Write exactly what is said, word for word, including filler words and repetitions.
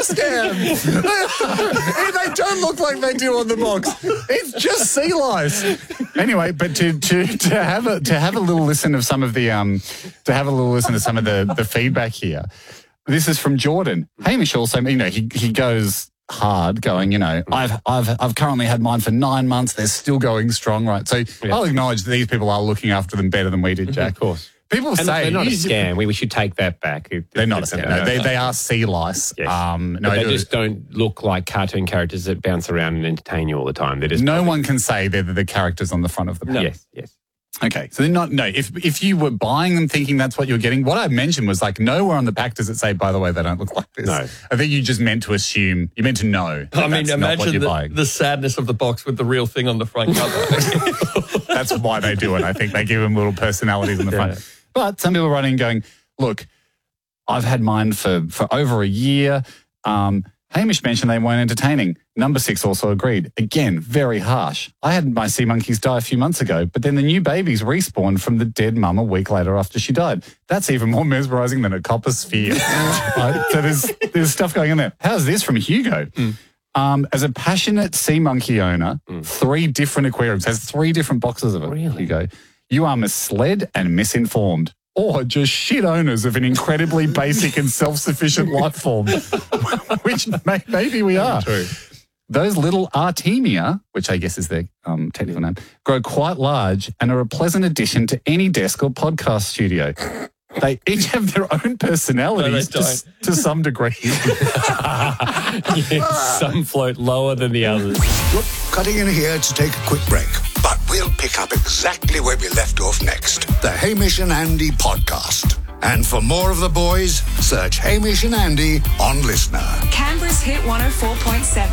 scam. They don't look like they do on the box. It's just sea lice. Anyway, but to to to have a to have a little listen of some of the um to have a little listen to some of the the feedback here. This is from Jordan. Hamish also, you know, he he goes hard, going, you know, I've I've I've currently had mine for nine months. They're still going strong, right? So yeah. I'll acknowledge that these people are looking after them better than we did, Jack. Of course. People and say they're not a scam. We, we should take that back. It, they're not a scam. No, they they are sea lice. Yes. Um, no, but they just don't look like cartoon characters that bounce around and entertain you all the time. They're just no probably... one can say they're the characters on the front of the pack. No. Yes, yes. Okay, so they're not, no, if if you were buying them thinking that's what you're getting, what I mentioned was like nowhere on the pack does it say, by the way, they don't look like this. No. I think you just meant to assume, you meant to know that I mean, that's not what imagine you're the, buying. the sadness of the box with the real thing on the front cover. That's why they do it. I think they give them little personalities in the front. Yeah. But some people are running going, look, I've had mine for, for over a year. Um, Hamish mentioned they weren't entertaining. Number six also agreed. Again, very harsh. I had my sea monkeys die a few months ago, but then the new babies respawned from the dead mum a week later after she died. That's even more mesmerising than a copper sphere. Right? So there's, there's stuff going on there. How's this from Hugo? Mm. Um, as a passionate sea monkey owner, mm. three different aquariums, has three different boxes of it, really? Hugo. You are misled and misinformed. Or just shit owners of an incredibly basic and self-sufficient life form, which may, maybe we are. True. Those little Artemia, which I guess is their um, technical name, grow quite large and are a pleasant addition to any desk or podcast studio. They each have their own personalities no, to, to some degree. Yes, some float lower than the others. Look, cutting in here to take a quick break, but we'll pick up exactly where we left off next. The Hamish and Andy podcast. And for more of the boys, search Hamish and Andy on Listener. Canberra's Hit one oh four point seven.